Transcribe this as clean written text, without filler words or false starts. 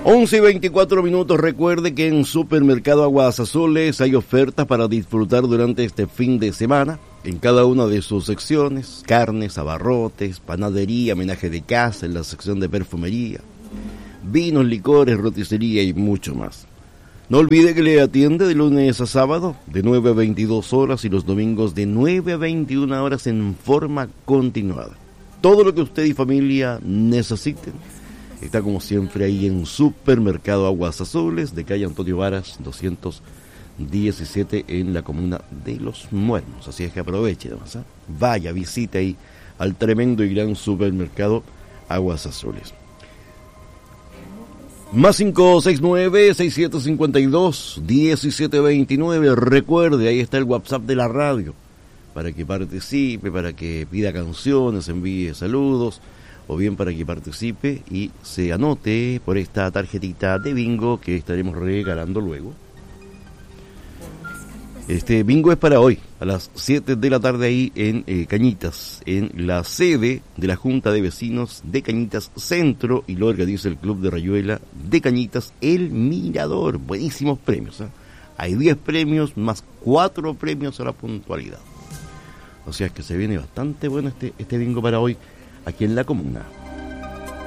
11:24. Recuerde que en Supermercado Aguas Azules hay ofertas para disfrutar durante este fin de semana en cada una de sus secciones: carnes, abarrotes, panadería, menaje de casa, en la sección de perfumería, vinos, licores, roticería y mucho más. No olvide que le atiende de lunes a sábado de 9 a 22 horas y los domingos de 9 a 21 horas en forma continuada. Todo lo que usted y familia necesiten está como siempre ahí en Supermercado Aguas Azules, de calle Antonio Varas 217 en la comuna de Los Muernos. Así es que aproveche, además, vaya, visite ahí al tremendo y gran Supermercado Aguas Azules. Más 569-6752-1729. Recuerde, ahí está el WhatsApp de la radio para que participe, para que pida canciones, envíe saludos, o bien para que participe y se anote por esta tarjetita de bingo que estaremos regalando luego. Este bingo es para hoy, a las 7 de la tarde ahí en Cañitas, en la sede de la Junta de Vecinos de Cañitas Centro, y lo organiza el Club de Rayuela de Cañitas, El Mirador. Buenísimos premios, ¿eh? Hay 10 premios más 4 premios a la puntualidad. O sea que se viene bastante bueno este bingo para hoy aquí en la comuna.